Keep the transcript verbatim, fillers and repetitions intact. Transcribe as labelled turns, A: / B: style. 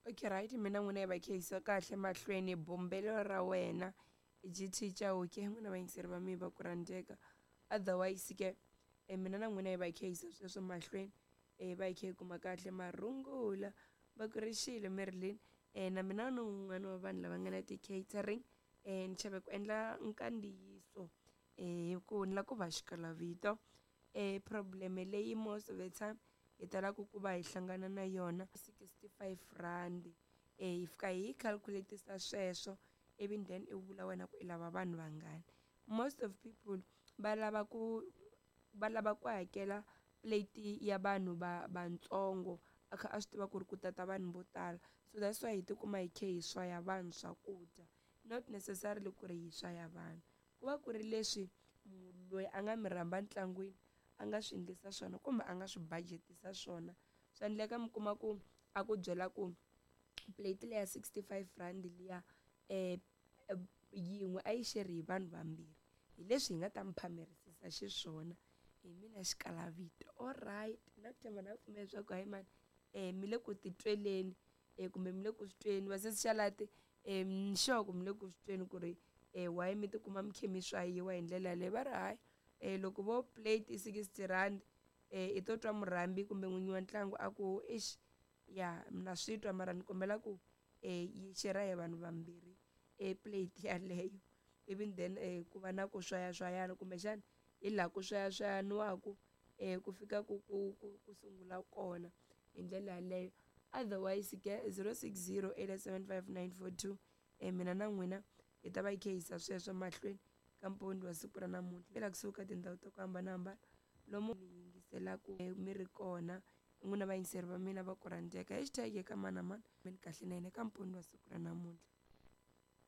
A: Okay, right, mina n'wina hi va kheyisa kahle mahlweni bombelo ra wena G T Chauke n'wina vayingiseri va mi va ku rhandzeka otherwise ke e mina na n'wina hi va kheyisa sweswo mahlweni e va hi khe hi kuma kahle marungula va ku ri xilo Marilyn e na mina ni un'wana wa vanhu lava nga na ti-catering e ni chave ku endla nkandziyiso e ku ni la ku va xikalavito e problem leyi most of the time hi talaku ku va hi hlangana na yona sixty-five rand e hi fika hi calculate-isa sweswo ivi then i vula wena ku i lava vanhu vangani most of people va lava ku va lava ku hakela plate ya vanhu va vantsongo a kha a swi tiva ku ri ku tata vanhu vo tala so that's why hi tikuma hi khe hi swaya vanhu swakudya not necessarily ku ri hi swaya vanhu ku va ku ri leswi munhu loyi a nga mi rhamba ntlangwini a nga swi endlisa swona kumbe a nga swi budget-isa swona swa endleka mi kuma ku a ku byela ku plate leya sixty-five rand liya eh yin'we a yi share hi vanhu vambirhi hi leswi hi nga ta mi phamerisisa xiswona hi mina xikalavito alright na ku tshemba na pfumela leswaku hayi mani um mi le ku titweleni um kumbe mi le ku swi tweni vasesi um sure ku mi le ku swi tweni ku ri um why mi tikuma mi khe mi swayiwa hi ndlela yaleyo va ri hayi um loko vo plate i sixty rand um i to twa murhambi kumbe n'winyi wa ntlangu a ku exi ya na swi twa mara ni kombela ku um yi share hi vanhu vambirhi e plate yaleyo even then um ku va na ku swayaswayana kumbexana hi laha ku swayaswayaniwaku um ku fika ku ku ku ku sungula kona hi ndlela yaleyo otherwise ke zero six zero eight seven five nine four two um mina na n'wina hi ta va hi khe hi yisa sweswo mahlweni ka mpundzu wa siku ra namuntlha vela kusuka tindhawu ta ku hambanahambana lomu mi yingiselaku mi ri kona n'wina vayingiseri va mina va ku rhandzeka hashtag eka mani na mani mi ni kahle na yena ka mpundzu wa siku ra namuntlha.